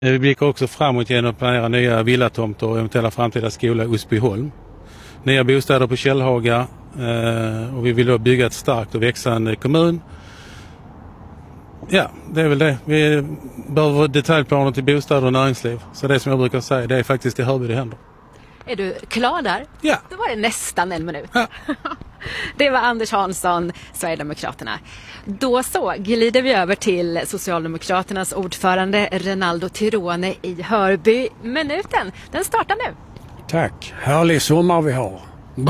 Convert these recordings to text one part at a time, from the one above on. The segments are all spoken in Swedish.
Vi blickar också framåt genom att planera nya villatomter och eventuella framtida skola i Osbyholm. Nya bostäder på Källhaga och vi vill då bygga ett starkt och växande kommun. Ja, det är väl det. Vi behöver detaljplaner till bostäder och näringsliv. Så det som jag brukar säga, det är faktiskt i Hörby det händer. Är du klar där? Ja. Då var det nästan en minut. Ja. Det var Anders Hansson, Sverigedemokraterna. Då så glider vi över till Socialdemokraternas ordförande Renaldo Tirone i Hörby. Minuten, den startar nu. Tack, härlig sommar vi har.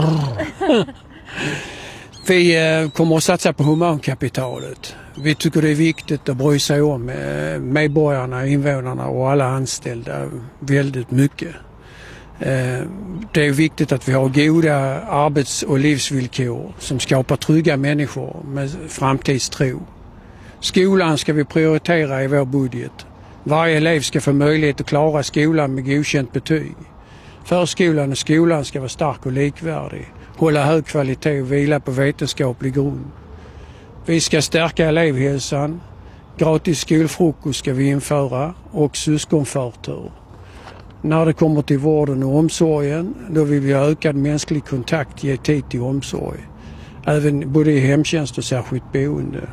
Vi kommer att satsa på humankapitalet. Vi tycker det är viktigt att bry sig om medborgarna, invånarna och alla anställda väldigt mycket. Det är viktigt att vi har goda arbets- och livsvillkor som skapar trygga människor med framtidstro. Skolan ska vi prioritera i vår budget. Varje elev ska få möjlighet att klara skolan med godkänt betyg. Förskolan och skolan ska vara stark och likvärdig, hålla hög kvalitet och vila på vetenskaplig grund. Vi ska stärka elevhälsan, gratis skolfrukost ska vi införa och syskonförtur. När det kommer till vården och omsorgen, då vill vi ha ökad mänsklig kontakt, ge tid till omsorg. Även både i hemtjänst och särskilt boende.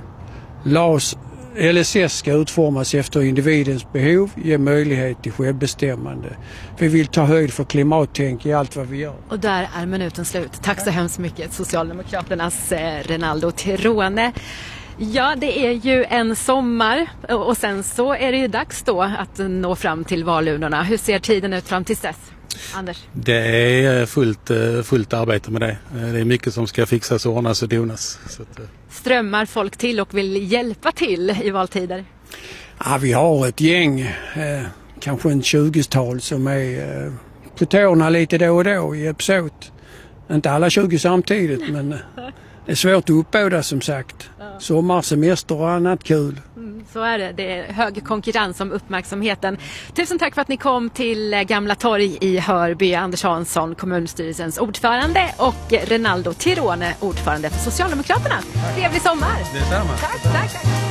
LSS ska utformas efter individens behov, ge möjlighet till självbestämmande. Vi vill ta höjd för klimattänk i allt vad vi gör. Och där är minuten slut. Tack så hemskt mycket, Socialdemokraternas Renaldo Tirone. Ja, det är ju en sommar och sen så är det ju dags då att nå fram till valurnorna. Hur ser tiden ut fram till dess? Anders? Det är fullt arbete med det. Det är mycket som ska fixas, ordnas och donas. Så att, Strömmar folk till och vill hjälpa till i valtider? Ja, vi har ett gäng, kanske en 20-tal som är på tårna lite då och då, hjälps åt. Inte alla 20 samtidigt, men det är svårt att uppbåda som sagt. Sommar, semester och annat kul. Så är det. Det är hög konkurrens om uppmärksamheten. Tusen tack för att ni kom till Gamla Torg i Hörby. Anders Hansson, kommunstyrelsens ordförande, och Renaldo Tirone, ordförande för Socialdemokraterna. Trevlig sommar! Detsamma. Tack.